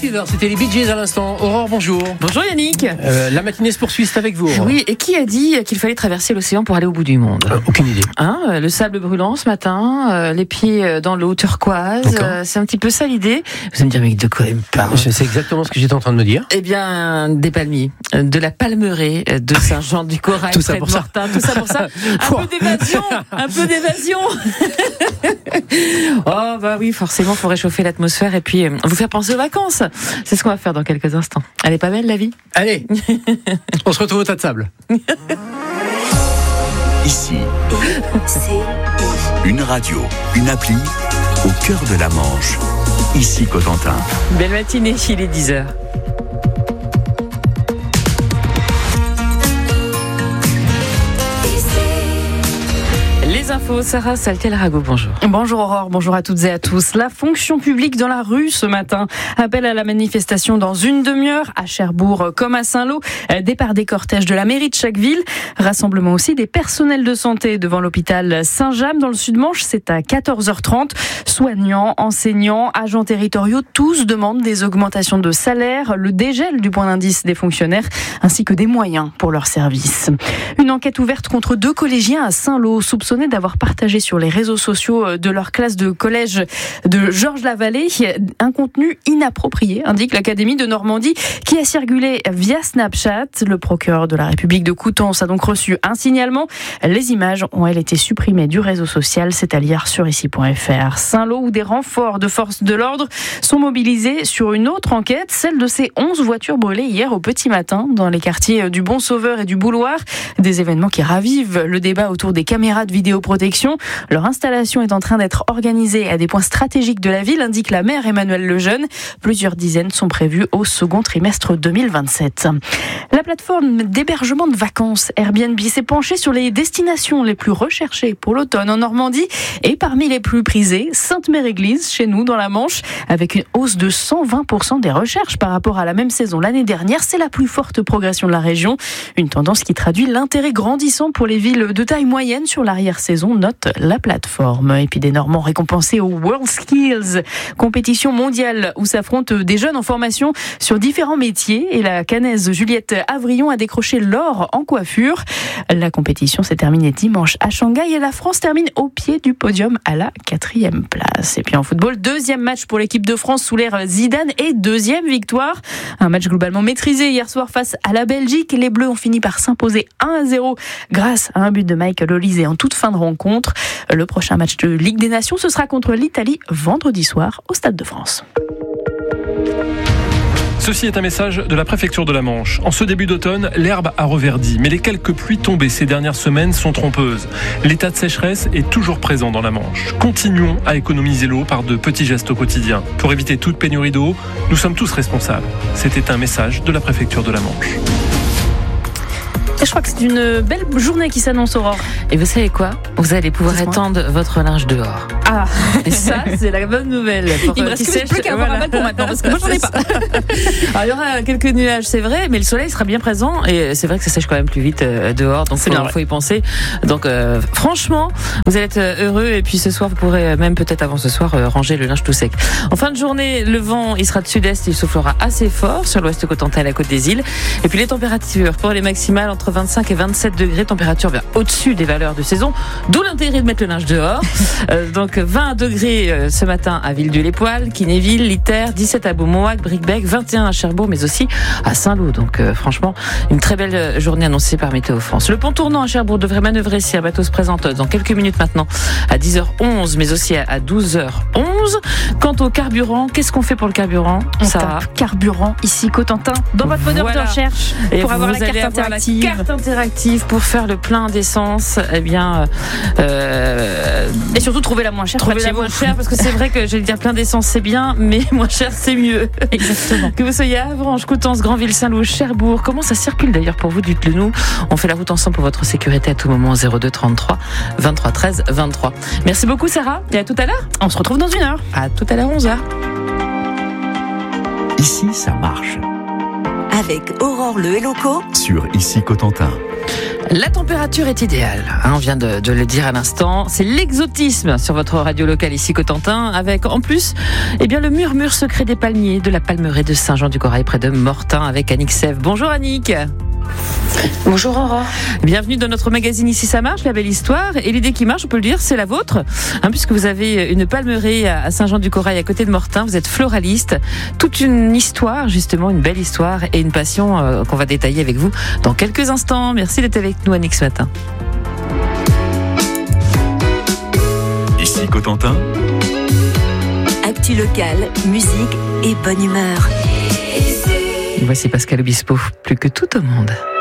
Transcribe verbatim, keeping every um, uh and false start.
six heures, c'était les Bee Gees à l'instant. Aurore, bonjour. Bonjour Yannick. Euh, la matinée se poursuit, c'est avec vous, Aurore. Oui, et qui a dit qu'il fallait traverser l'océan pour aller au bout du monde ? euh, Aucune idée. Hein, le sable brûlant ce matin, euh, les pieds dans l'eau turquoise, euh, c'est un petit peu ça l'idée. Vous allez me dire, mais de quoi il me parle ? Je sais exactement ce que j'étais en train de me dire. Eh bien, des palmiers, de la palmeraie, de Saint-Jean-du-Corail, tout ça près pour de ça. Mortain, tout ça pour ça. Un peu d'évasion, un peu d'évasion. Oh bah oui, forcément, faut réchauffer l'atmosphère et puis euh, vous faire penser aux vacances. C'est ce qu'on va faire dans quelques instants. Elle est pas belle la vie ? Allez, on se retrouve au tas de sable. Ici, une radio, une appli, au cœur de la Manche. Ici Cotentin. Belle matinée, il est dix heures. Les infos, Sarah Saltel-Rago, bonjour. Bonjour Aurore, bonjour à toutes et à tous. La fonction publique dans la rue ce matin. Appel à la manifestation dans une demi-heure à Cherbourg comme à Saint-Lô. Départ des cortèges de la mairie de chaque ville. Rassemblement aussi des personnels de santé devant l'hôpital Saint-James dans le Sud-Manche. C'est à quatorze heures trente. Soignants, enseignants, agents territoriaux, tous demandent des augmentations de salaire, le dégel du point d'indice des fonctionnaires ainsi que des moyens pour leur service. Une enquête ouverte contre deux collégiens à Saint-Lô soupçonnés d'avoir partagé sur les réseaux sociaux de leur classe de collège de Georges-la-Vallée un contenu inapproprié, indique l'Académie de Normandie, qui a circulé via Snapchat. Le procureur de la République de Coutances a donc reçu un signalement. Les images ont, elles, été supprimées du réseau social. C'est à lire sur ici point f r. Saint-Lô, où des renforts de forces de l'ordre sont mobilisés sur une autre enquête, celle de ces onze voitures brûlées hier au petit matin dans les quartiers du Bon Sauveur et du Bouloir. Des événements qui ravivent le débat autour des caméras de vidéoprotection. Leur installation est en train d'être organisée à des points stratégiques de la ville, indique la maire Emmanuelle Lejeune. Plusieurs dizaines sont prévues au second trimestre deux mille vingt-sept. La plateforme d'hébergement de vacances Airbnb s'est penchée sur les destinations les plus recherchées pour l'automne en Normandie et parmi les plus prisées, Sainte-Mère-Église, chez nous dans la Manche, avec une hausse de cent vingt pour cent des recherches par rapport à la même saison l'année dernière. C'est la plus forte progression de la région. Une tendance qui traduit l'intérêt grandissant pour les villes de taille moyenne sur l'arrière-saison, note la plateforme. Et puis des Normands récompensés au World Skills, compétition mondiale où s'affrontent des jeunes en formation sur différents métiers. Et la Canaise Juliette Avrillon a décroché l'or en coiffure. La compétition s'est terminée dimanche à Shanghai et la France termine au pied du podium à la quatrième place. Et puis en football, deuxième match pour l'équipe de France sous l'ère Zidane et deuxième victoire. Un match globalement maîtrisé hier soir face à la Belgique. Les Bleus ont fini par s'imposer un à zéro grâce à un but de Michael Olise en toute fin de rencontre. Le prochain match de Ligue des Nations, ce sera contre l'Italie vendredi soir au Stade de France. Ceci est un message de la préfecture de la Manche. En ce début d'automne, l'herbe a reverdi, mais les quelques pluies tombées ces dernières semaines sont trompeuses. L'état de sécheresse est toujours présent dans la Manche. Continuons à économiser l'eau par de petits gestes au quotidien. Pour éviter toute pénurie d'eau, nous sommes tous responsables. C'était un message de la préfecture de la Manche. Et je crois que c'est une belle journée qui s'annonce, Aurore. Et vous savez quoi ? Vous allez pouvoir Dites-moi. étendre votre linge dehors. Ah, Et ça, c'est la bonne nouvelle. Pour il me euh, reste qui plus sèche, qu'à avoir voilà. un bac pour maintenant, parce que moi j'en ai pas. Alors, il y aura quelques nuages, c'est vrai, mais le soleil sera bien présent et c'est vrai que ça sèche quand même plus vite euh, dehors, donc C'est il bien faut, vrai. y penser. Donc euh, franchement, vous allez être heureux et puis ce soir, vous pourrez même peut-être avant ce soir euh, ranger le linge tout sec. En fin de journée, le vent, il sera de sud-est, il soufflera assez fort sur l'ouest Cotentin et la côte des îles. Et puis les températures pour les maximales entre vingt-cinq et vingt-sept degrés, température bien au-dessus des valeurs de saison, d'où l'intérêt de mettre le linge dehors. euh, donc vingt degrés euh, ce matin à Villedieu-les-Poils, Kinéville, Liter, dix-sept à Beaumont-Hac, Bricbec, vingt et un à Cherbourg, mais aussi à Saint-Lô. Donc euh, franchement, une très belle journée annoncée par Météo France. Le pont tournant à Cherbourg devrait manœuvrer si un bateau se présente dans quelques minutes maintenant à dix heures onze, mais aussi à douze heures onze. Quant au carburant, qu'est-ce qu'on fait pour le carburant ? On Ça tape carburant ici Cotentin dans votre moteur Voilà. de recherche Et pour avoir vous la allez carte avoir interactive. La carte interactive pour faire le plein d'essence. Eh bien, euh, Et surtout trouver la moins chère. trouver près de la chez moins vous. chère, parce que c'est vrai que j'allais dire plein d'essence c'est bien, mais moins cher c'est mieux. Exactement. Que vous soyez à Avranches, Coutances, Granville, Saint-Lô, Cherbourg, comment ça circule d'ailleurs pour vous ? Dites-le nous. On fait la route ensemble pour votre sécurité à tout moment. Zéro deux trente-trois vingt-trois treize vingt-trois. Merci beaucoup Sarah et à tout à l'heure. On se retrouve dans une heure. À tout à l'heure onze heures. Ici, ça marche. avec Aurore Le Helloco sur Ici Cotentin. La température est idéale, hein, on vient de, de le dire à l'instant. C'est l'exotisme sur votre radio locale Ici Cotentin, avec en plus eh bien, le murmure secret des palmiers de la palmeraie de Saint-Jean-du-Corail près de Mortain avec Annick Sèvres. Bonjour Annick. Bonjour Aurore. Bienvenue dans notre magazine Ici ça marche, la belle histoire. Et l'idée qui marche, on peut le dire, c'est la vôtre, hein, puisque vous avez une palmeraie à Saint-Jean-du-Corail à côté de Mortain. Vous êtes floraliste. Toute une histoire, justement, une belle histoire et une passion euh, qu'on va détailler avec vous dans quelques instants. Merci d'être avec nous Annick ce matin. Ici Cotentin. Actu locale, musique et bonne humeur. Voici Pascal Obispo, plus que tout au monde.